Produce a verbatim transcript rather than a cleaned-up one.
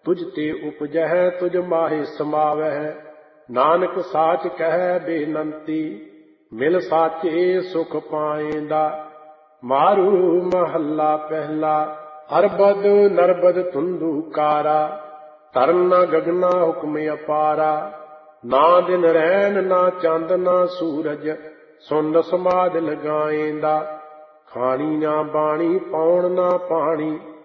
तुझ ते उपजह तुझ माहे समावह। नानक साच कह बेनंती मिल साचे सुख पाएंदा। मारू महला पहला अरबद नरबद तुंदू कारा। तरना गगना हुक्म अपारा। ना दिन रैन ना चंद ना सूरज सुन समाध लगाएंदा। खाणी ना बाणी पाउण ना पाणी